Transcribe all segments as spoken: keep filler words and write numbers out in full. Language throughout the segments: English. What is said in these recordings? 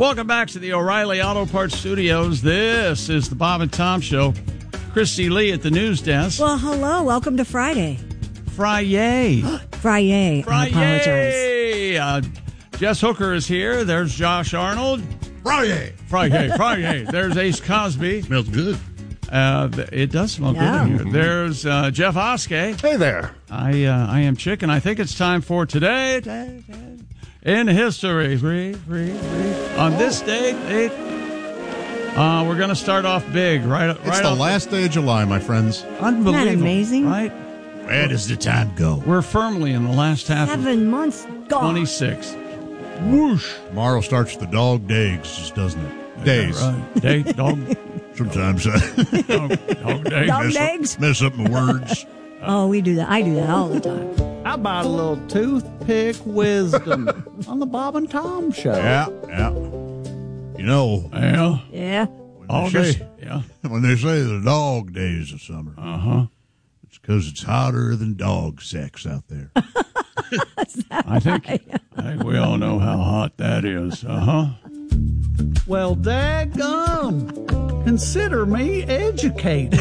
Welcome back to the O'Reilly Auto Parts Studios. This is the Bob and Tom Show. Christy Lee at the news desk. Well, hello. Welcome to Friday. Friday. Friday. I Friday. Uh, Jess Hooker is here. There's Josh Arnold. Friday. Friday. Friday. There's Ace Cosby. Smells good. Uh, it does smell Yeah. good in here. There's uh, Jeff Oskey. Hey there. I uh, I am Chick, and I think it's time for today in history. Free, free, free. On this date, date uh, we're going to start off big. Right, It's right the off- last day of July, my friends. Unbelievable. Isn't that amazing? Right? Where does the time go? We're firmly in the last half Seven months of gone. twenty-six. Whoosh. Tomorrow starts the dog days, just doesn't it? Days. Right. Day, dog, Sometimes I dog, dog day. Dog mess, days? up, mess up my words. Oh, we do that. I do that all the time. How about a little toothpick wisdom on the Bob and Tom Show? Yeah, yeah. You know, Yeah. Yeah. when they, August. say, Yeah. when they say the dog days of summer, Uh huh. it's because it's hotter than dog sex out there. I think I think we all know how hot that is. Uh huh. Well, daggum. Consider me educated.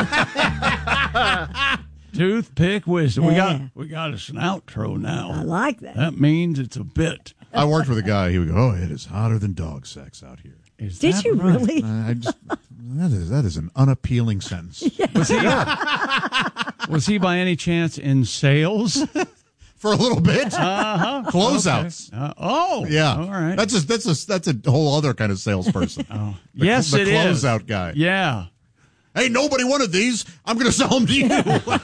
Toothpick wisdom. We got Yeah. we got us an outro I now. like that. That means it's a bit. I worked with a guy. He would go, "Oh, it is hotter than dog sex out here." Is Did that you right? really? I just that is that is an unappealing sentence. Was he? Was he by any chance in sales? For a little bit, Uh huh. closeouts. Uh, oh, Yeah, All right. That's a that's a that's a whole other kind of salesperson. oh. The- yes, the it is. closeout guy. Yeah. Hey, nobody wanted these. I'm going to sell them to you.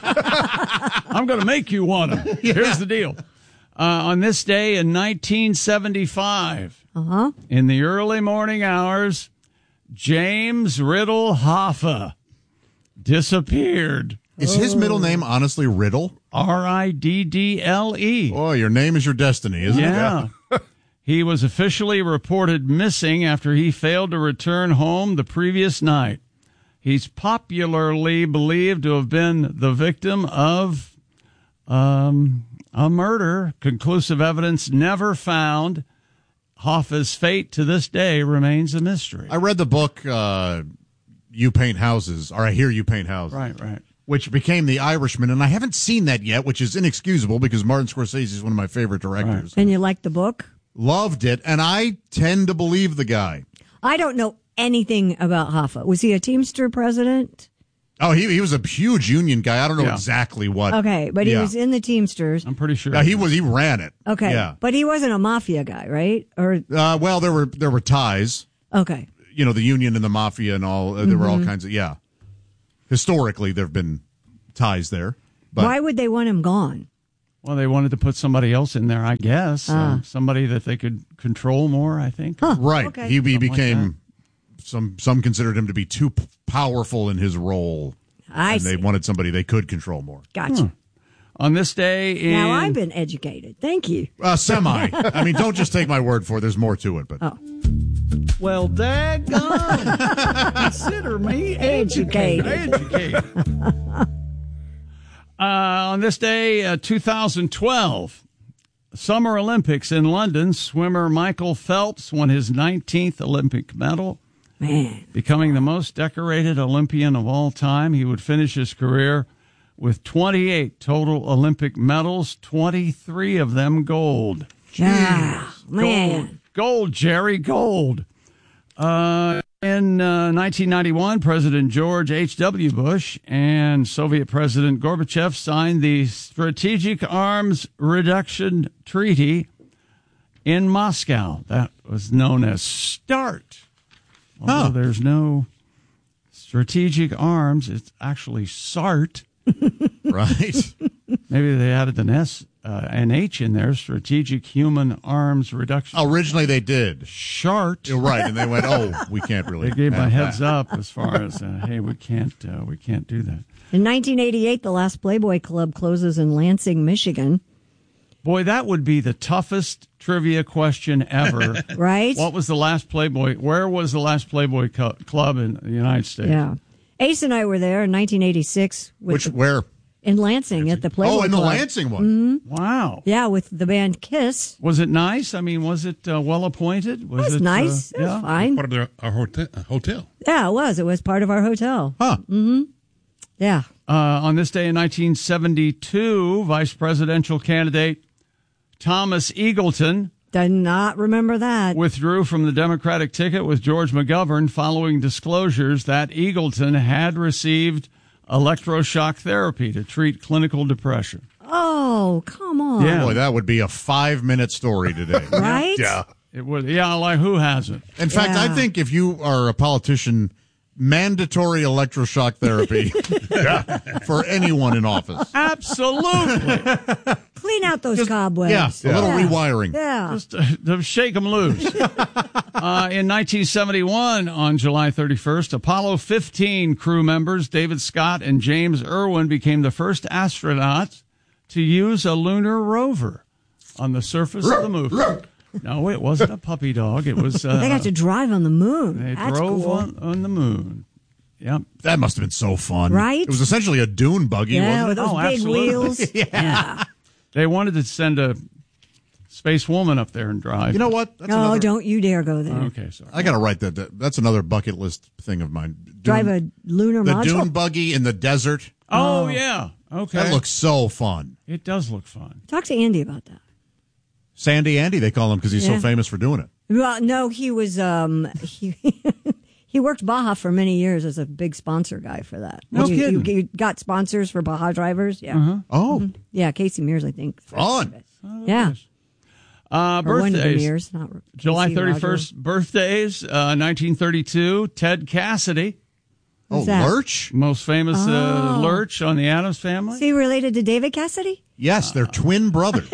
I'm going to make you want them. Here's the deal. Uh, on this day in nineteen seventy-five, Uh-huh. in the early morning hours, James Riddle Hoffa disappeared. Is his middle name honestly Riddle? R I D D L E. Oh, your name is your destiny, isn't Yeah. He was officially reported missing after he failed to return home the previous night. He's popularly believed to have been the victim of um, a murder. Conclusive evidence never found. Hoffa's fate to this day remains a mystery. I read the book uh, You Paint Houses, or I Hear You Paint Houses. Right, right. Which became The Irishman, and I haven't seen that yet, which is inexcusable because Martin Scorsese is one of my favorite directors. And you like the book? Loved it, and I tend to believe the guy. I don't know anything about Hoffa. Was he a Teamster president? Oh, he he was a huge union guy. I don't know Yeah. exactly what. Okay, but he Yeah. was in the Teamsters. I'm pretty sure. Yeah, he was. He ran it. Okay, Yeah. but he wasn't a mafia guy, right? Or Uh, well, there were there were ties. okay, You know, the union and the mafia and all. Uh, there were all Mm-hmm. kinds of yeah. Historically, there have been ties there. But why would they want him gone? Well, they wanted to put somebody else in there, I guess. Ah. Uh, somebody that they could control more, I think. right, okay. he, he Something like became some some considered him to be too p- powerful in his role, I and they see. wanted somebody they could control more. Gotcha. On this day in... Now I've been educated. Thank you. Uh, semi. I mean, don't just take my word for it. There's more to it, but Oh. Well, daggum. Consider me educated. Educated. educated. Uh, on this day, uh, two thousand twelve, Summer Olympics in London, swimmer Michael Phelps won his nineteenth Olympic medal, Man, becoming the most decorated Olympian of all time. He would finish his career with twenty-eight total Olympic medals, twenty-three of them gold. yeah, man. Gold, gold, Jerry, gold. Uh, in uh, nineteen ninety-one, President George H W. Bush and Soviet President Gorbachev signed the Strategic Arms Reduction Treaty in Moscow. That was known as START. Although Huh. there's no strategic arms, it's actually SART. right. Maybe they added an S, uh, an H in there, Strategic Human Arms Reduction. Originally, they did. SHART. You're right, and they went, "Oh, we can't really." They gave my have heads that. up as far as, uh, hey, we can't, uh, we can't do that. In nineteen eighty-eight, the last Playboy Club closes in Lansing, Michigan. Boy, that would be the toughest trivia question ever. Right? What was the last Playboy? Where was the last Playboy cu- Club in the United States? Yeah. Ace and I were there in nineteen eighty-six. With Which the- where? in Lansing at the Playboy Oh, in the Club. Lansing one. Wow. Yeah, with the band Kiss. Was it nice? I mean, was it uh, well appointed? Was It was it nice. Uh, it was yeah. fine. Part of their, our hotel. hotel. Yeah, it was. It was part of our hotel. Huh. Yeah. Uh, on this day in nineteen seventy-two, vice presidential candidate Thomas Eagleton Did not remember that. withdrew from the Democratic ticket with George McGovern following disclosures that Eagleton had received electroshock therapy to treat clinical depression. Oh, come on. Yeah. Boy, that would be a five-minute story today. Right? Yeah. It was, yeah, like who hasn't? In fact, I Yeah. think if you are a politician, mandatory electroshock therapy for anyone in office. Absolutely. Clean out those cobwebs. Yeah, a little rewiring. Yeah. Just uh, to shake them loose. uh, in nineteen seventy-one, on July thirty-first, Apollo fifteen crew members David Scott and James Irwin became the first astronauts to use a lunar rover on the surface of the moon. No, it wasn't a puppy dog. It was. Uh, They got to drive on the moon. They That's drove cool. on, on the moon. Yep. That must have been so fun. Right? It was essentially a dune buggy, Yeah, wasn't with it? those Oh, big absolutely. wheels. yeah. They wanted to send a space woman up there and drive. You know what? That's Oh, another, don't you dare go there. Okay, sorry. I got to write that. that- That's another bucket list thing of mine. Dune, Drive a lunar the module. dune buggy in the desert. Oh, yeah. Okay. That looks so fun. It does look fun. Talk to Andy about that. Sandy Andy, they call him because he's Yeah. so famous for doing it. Well, no, he was um he he worked Baja for many years as a big sponsor guy for that. No you, kidding. You, you got sponsors for Baja drivers, yeah, Oh, yeah. Casey Mears, I think. fun. Yeah, Uh, or one of the birthdays. Mears, not July Casey, thirty-first, Roger. birthdays, uh, nineteen thirty-two, Ted Cassidy, Oh, Who's that? Lurch? most famous uh, Oh. Lurch on the Addams Family. Is he related to David Cassidy? Yes, they're twin brothers.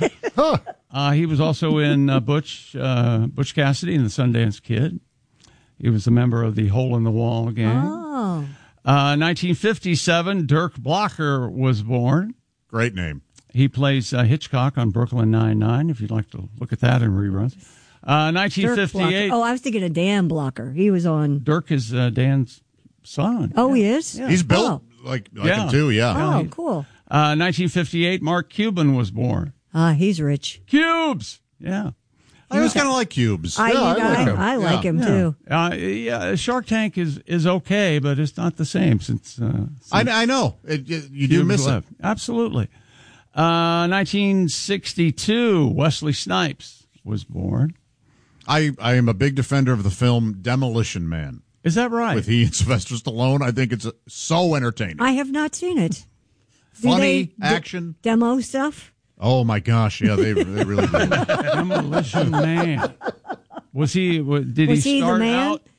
Uh, he was also in uh, Butch uh, Butch Cassidy and the Sundance Kid. He was a member of the Hole in the Wall gang. Oh, Uh, nineteen fifty-seven, Dirk Blocker was born. Great name. He plays uh, Hitchcock on Brooklyn Nine-Nine, if you'd like to look at that in reruns. Uh, Dirk Blocker. nineteen fifty-eight, Oh, I was thinking of Dan Blocker. He was on. Dirk is uh, Dan's son. Oh, he is. He's built like, like Yeah. him too, yeah. Oh, cool. Uh, nineteen fifty-eight, Mark Cuban was born. Ah, he's rich. Cubes! Yeah. I always kind of like cubes. I, Yeah, I I, like him. I like Yeah. him too. Uh, yeah, Shark Tank is, is okay, but it's not the same since, uh, I, since I know. It, you you do Cubes miss it. left. Absolutely. Uh, nineteen sixty-two, Wesley Snipes was born. I, I am a big defender of the film Demolition Man Is that right? with he and Sylvester Stallone. I think it's uh, so entertaining. I have not seen it. Do Funny, they de- action. demo stuff. Oh, my gosh. Yeah, they, they really do. Demolition Man. Was he? wa- Did Was he he the start man? out?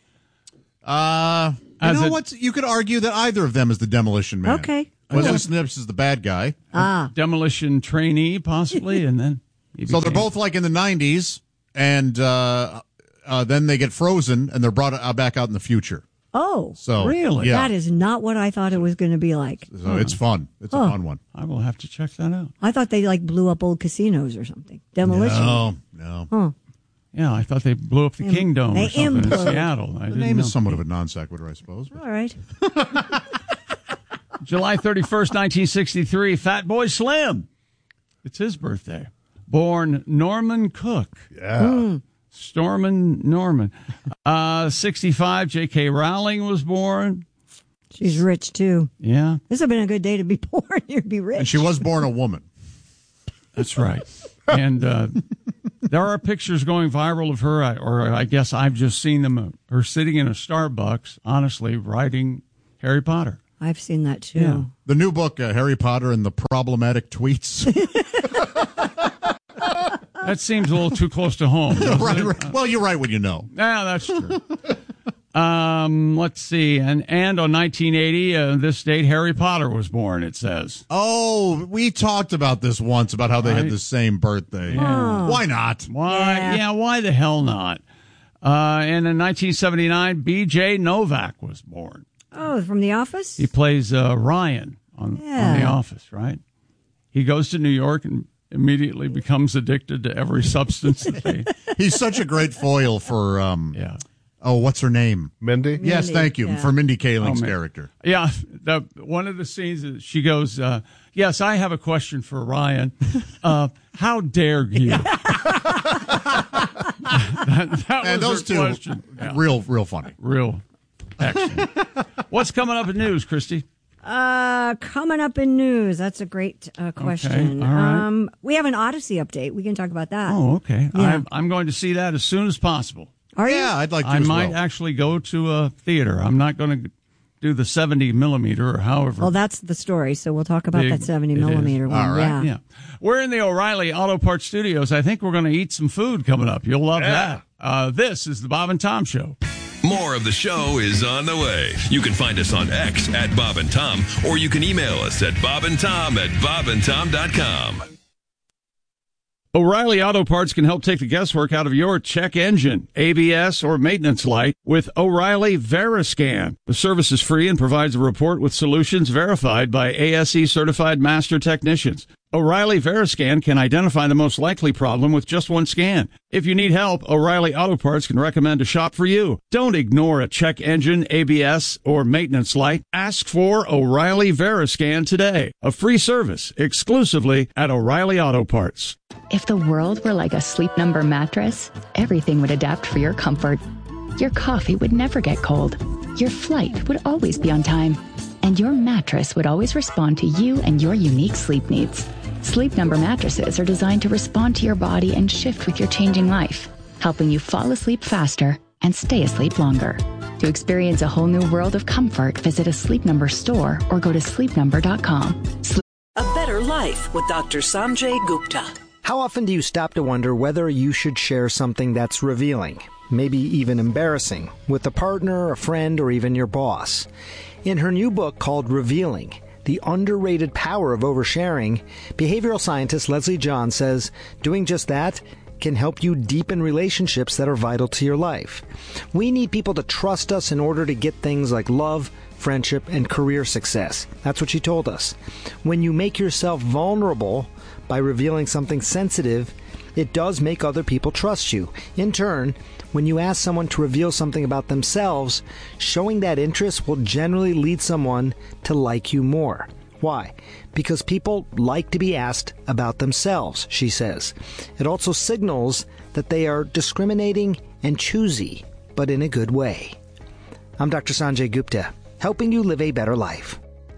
Uh, you As know a- what? You could argue that either of them is the Demolition Man. Okay. Wesley Snipes is the bad guy. Ah, Demolition trainee, possibly, and then he So they're became- both like in the nineties, and uh, uh, then they get frozen, and they're brought uh, back out in the future. oh, So Really? yeah, that is not what I thought it was going to be like. so it's fun. It's a Oh. fun one. I will have to check that out. I thought they like blew up old casinos or something. Demolition. No, no. Huh. Yeah, I thought they blew up the Im- Kingdom they or something in imploded. Seattle. I The didn't name know. is somewhat of a non sequitur, I suppose. but- All right. July thirty-first, nineteen sixty-three, Fat Boy Slim. It's his birthday. Born Norman Cook. Yeah. Stormin Norman. Uh, sixty-five, J K. Rowling was born. She's rich too. Yeah, This would have been a good day to be born. You'd be rich. And she was born a woman. that's right. And uh, there are pictures going viral of her, I- or I guess I've just seen them, uh, her sitting in a Starbucks, honestly, writing Harry Potter. I've seen that too. Yeah. The new book, uh, Harry Potter and the Problematic Tweets. That seems a little too close to home. doesn't right, it? right. Well, you're right when you know. Yeah, that's true. um, let's see. And, and on nineteen eighty, uh, this date, Harry Potter was born, it says. Oh, we talked about this once about how they Right. had the same birthday. Why not? Why? Yeah. Yeah, why the hell not? Uh, and in nineteen seventy-nine, B J Novak was born. Oh, from The Office? He plays uh, Ryan on, on Yeah. The Office, right? He goes to New York and immediately becomes addicted to every substance that they. He's such a great foil for um, Yeah. Oh, what's her name? Mindy? Yes, Mindy, thank you. yeah. For Mindy Kaling's Oh, man. character. Yeah, the, one of the scenes is she goes, uh, yes, I have a question for Ryan. Uh, how dare you? that, that And was those her two, question. Yeah. real, real funny. Real excellent. What's coming up in news, Christy? Uh, coming up in news. That's a great uh, question. all right. Um, we have an Odyssey update. We can talk about that. Oh, okay. Yeah. I'm, I'm going to see that as soon as possible. Are you? Yeah, I'd like to I as might well. actually go to a theater. I'm not going to do the seventy millimeter or however. Well, that's the story. So we'll talk about Big that seventy it is. millimeter one. All right. Yeah. Yeah. We're in the O'Reilly Auto Parts Studios. I think we're going to eat some food coming up. You'll love that. Uh, this is the Bob and Tom Show. More of the show is on the way. You can find us on X at Bob and Tom, or you can email us at bobandtom at bobandtom dot com. O'Reilly Auto Parts can help take the guesswork out of your check engine, A B S, or maintenance light with O'Reilly Veriscan. The service is free and provides a report with solutions verified by A S E certified master technicians. O'Reilly Veriscan can identify the most likely problem with just one scan. If you need help, O'Reilly Auto Parts can recommend a shop for you. Don't ignore a check engine, A B S, or maintenance light. Ask for O'Reilly Veriscan today. A free service exclusively at O'Reilly Auto Parts. If the world were like a Sleep Number mattress, everything would adapt for your comfort. Your coffee would never get cold. Your flight would always be on time. And your mattress would always respond to you and your unique sleep needs. Sleep Number mattresses are designed to respond to your body and shift with your changing life, helping you fall asleep faster and stay asleep longer. To experience a whole new world of comfort, visit a Sleep Number store or go to sleep number dot com. Sleep- A Better Life with Doctor Sanjay Gupta. How often do you stop to wonder whether you should share something that's revealing, maybe even embarrassing, with a partner, a friend, or even your boss? In her new book called Revealing, The Underrated Power of Oversharing, behavioral scientist Leslie John says doing just that can help you deepen relationships that are vital to your life. We need people to trust us in order to get things like love, friendship, and career success. That's what she told us. When you make yourself vulnerable by revealing something sensitive, it does make other people trust you. In turn, when you ask someone to reveal something about themselves, showing that interest will generally lead someone to like you more. Why? Because people like to be asked about themselves, she says. It also signals that they are discriminating and choosy, but in a good way. I'm Doctor Sanjay Gupta, helping you live a better life.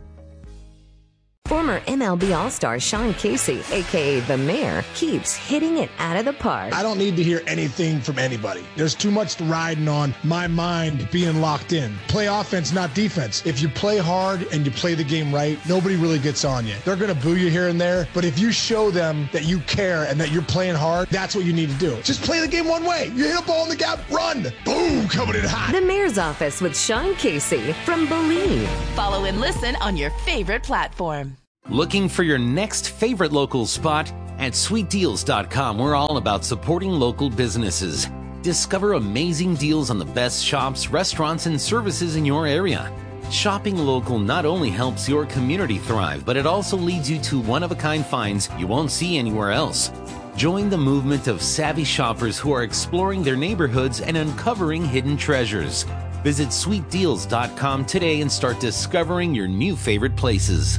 Former M L B All-Star Sean Casey, a k a. The Mayor, keeps hitting it out of the park. I don't need to hear anything from anybody. There's too much riding on my mind being locked in. Play offense, not defense. If you play hard and you play the game right, nobody really gets on you. They're going to boo you here and there, but if you show them that you care and that you're playing hard, that's what you need to do. Just play the game one way. You hit a ball in the gap, run. Boom, coming in hot. The Mayor's Office with Sean Casey from Believe. Follow and listen on your favorite platform. Looking for your next favorite local spot? At sweet deals dot com, we're all about supporting local businesses. Discover amazing deals on the best shops, restaurants, and services in your area. Shopping local not only helps your community thrive, but it also leads you to one-of-a-kind finds you won't see anywhere else. Join the movement of savvy shoppers who are exploring their neighborhoods and uncovering hidden treasures. Visit sweet deals dot com today and start discovering your new favorite places.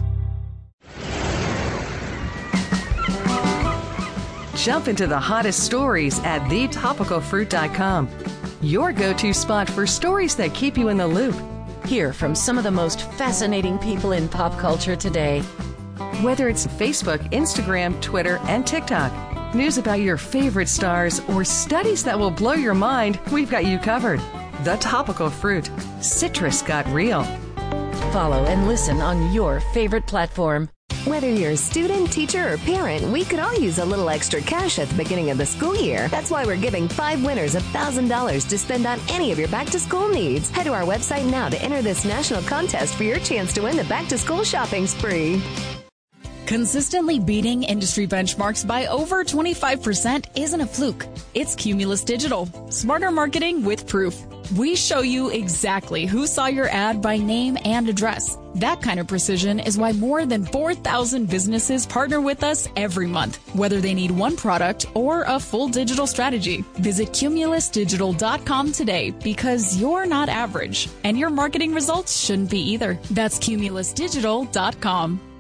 Jump into the hottest stories at the topical fruit dot com. Your go-to spot for stories that keep you in the loop. Hear from some of the most fascinating people in pop culture today. Whether it's Facebook, Instagram, Twitter, and TikTok, news about your favorite stars, or studies that will blow your mind, we've got you covered. The Topical Fruit. Citrus got real. Follow and listen on your favorite platform. Whether you're a student, teacher, or parent, we could all use a little extra cash at the beginning of the school year. That's why we're giving five winners one thousand dollars to spend on any of your back-to-school needs. Head to our website now to enter this national contest for your chance to win the back-to-school shopping spree. Consistently beating industry benchmarks by over twenty-five percent isn't a fluke. It's Cumulus Digital. Smarter marketing with proof. We show you exactly who saw your ad by name and address. That kind of precision is why more than four thousand businesses partner with us every month, whether they need one product or a full digital strategy. Visit Cumulus Digital dot com today because you're not average, and your marketing results shouldn't be either. That's Cumulus Digital dot com.